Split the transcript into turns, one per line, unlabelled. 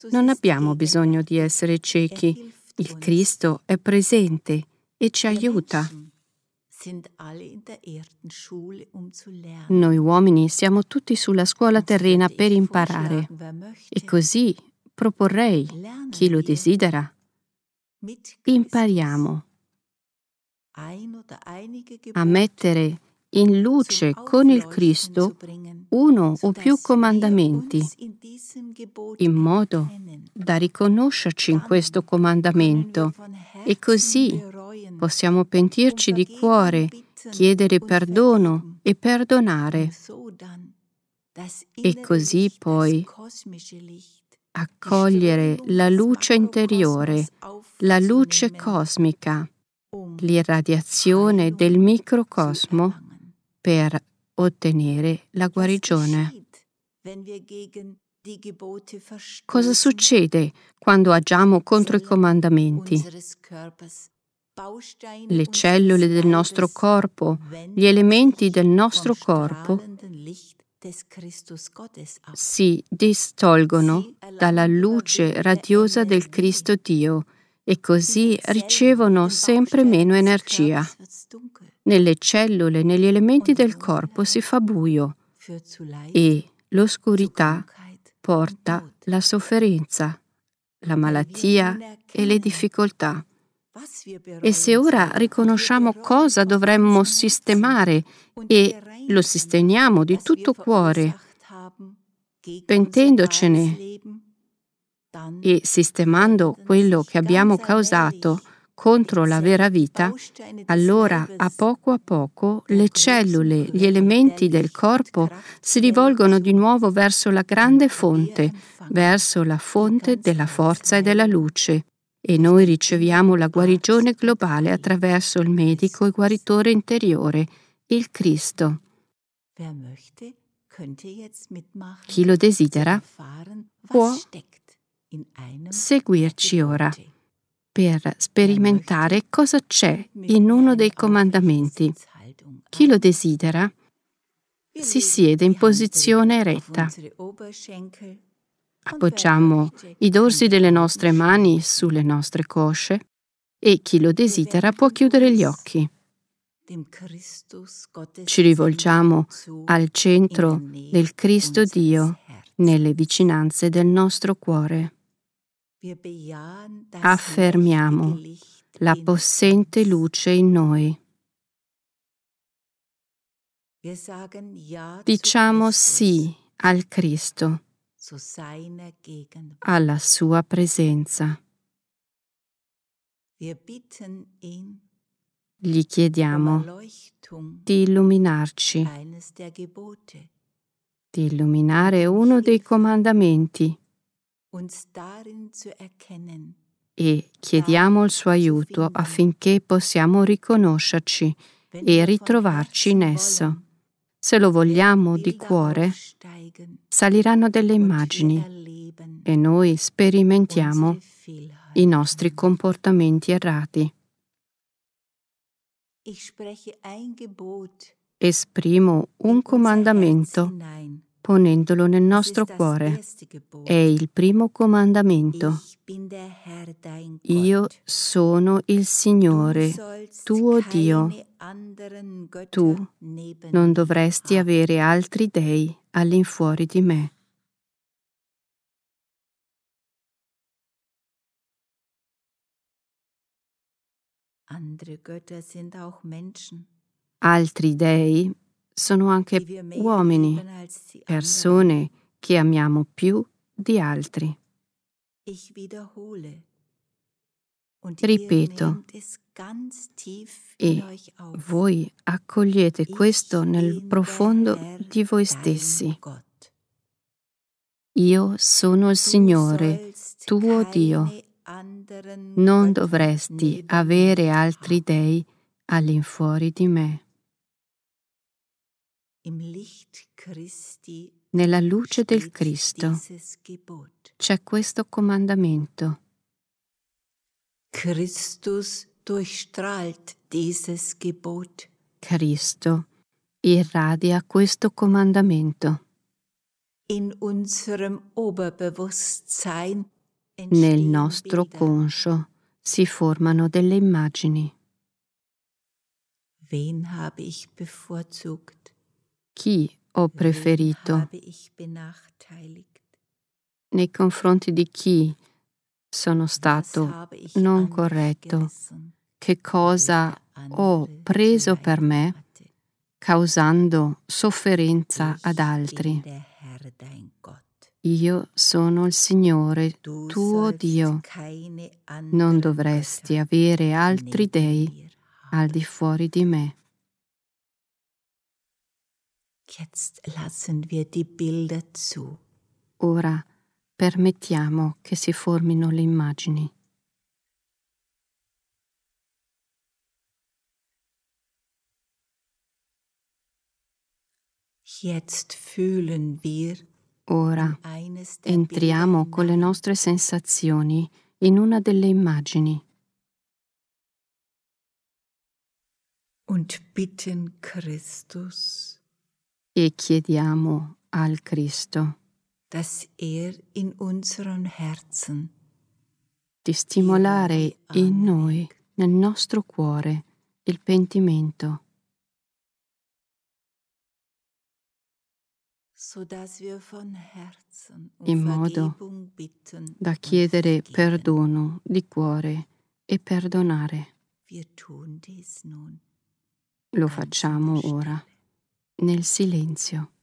Non abbiamo bisogno di essere ciechi. Il Cristo è presente e ci aiuta. Noi uomini siamo tutti sulla scuola terrena per imparare. E così proporrei, chi lo desidera, impariamo a mettere in luce con il Cristo uno o più comandamenti, in modo da riconoscerci in questo comandamento e così possiamo pentirci di cuore, chiedere perdono e perdonare e così poi accogliere la luce interiore, la luce cosmica, l'irradiazione del microcosmo per ottenere la guarigione. Cosa succede quando agiamo contro i comandamenti? Le cellule del nostro corpo, gli elementi del nostro corpo si distolgono dalla luce radiosa del Cristo Dio e così ricevono sempre meno energia. Nelle cellule, negli elementi del corpo si fa buio e l'oscurità porta la sofferenza, la malattia e le difficoltà. E se ora riconosciamo cosa dovremmo sistemare e lo sistemiamo di tutto cuore, pentendocene e sistemando quello che abbiamo causato contro la vera vita, allora a poco le cellule, gli elementi del corpo si rivolgono di nuovo verso la grande fonte, verso la fonte della forza e della luce. E noi riceviamo la guarigione globale attraverso il medico e guaritore interiore, il Cristo. Chi lo desidera può seguirci ora per sperimentare cosa c'è in uno dei comandamenti. Chi lo desidera si siede in posizione eretta. Appoggiamo i dorsi delle nostre mani sulle nostre cosce e chi lo desidera può chiudere gli occhi. Ci rivolgiamo al centro del Cristo Dio nelle vicinanze del nostro cuore. Affermiamo la possente luce in noi. Diciamo sì al Cristo, alla sua presenza. Gli chiediamo di illuminarci, di illuminare uno dei comandamenti e chiediamo il suo aiuto affinché possiamo riconoscerci e ritrovarci in esso. Se lo vogliamo di cuore, saliranno delle immagini e noi sperimentiamo i nostri comportamenti errati. Esprimo un comandamento ponendolo nel nostro cuore. È il primo comandamento. Io sono il Signore, tuo Dio. Tu non dovresti avere altri dei all'infuori di me. Altri dei sono anche uomini, persone che amiamo più di altri. Ripeto, e voi accogliete questo nel profondo di voi stessi. Io sono il Signore, tuo Dio. Non dovresti avere altri dei all'infuori di me. Nella luce del Cristo c'è questo comandamento.
Christus durchstrahlt dieses Gebot.
Cristo irradia questo comandamento.
In unserem Oberbewusstsein
Nel
entstehen
nostro
Bilder.
conscio si formano delle immagini.
Wen habe ich bevorzugt?
Chi ho
Wen
preferito?
habe ich benachteiligt?
Nei confronti di chi sono
Was
stato
habe ich
non
an mich
corretto?
gerissen,
Che cosa
wodurch der
ho
andere
preso
zu
per
leiden
me,
hatte?
causando sofferenza ad
Ich
altri?
bin der Herr, dein Gott.
Io sono il Signore,
Du
tuo
sollst
Dio.
keine
Non
anderen
dovresti
Götter
avere altri
neben
dei
mir
al
haben.
di fuori di me.
Jetzt lassen wir die Bilder zu.
Ora permettiamo che si formino le immagini.
Jetzt fühlen wir
Ora
in eines der
entriamo
Bilder
con le
hinein.
nostre sensazioni in una delle immagini
Und bitten Christus,
e chiediamo al Cristo
dass in unseren Herzen
di stimolare in noi, nel nostro cuore, il pentimento,
sodass wir von Herzen um
in modo
Vergebung bitten
da
und
chiedere
vergeben.
perdono di cuore e perdonare.
Wir tun dies nun
Lo
ganz in der
facciamo ora,
Stille.
nel silenzio.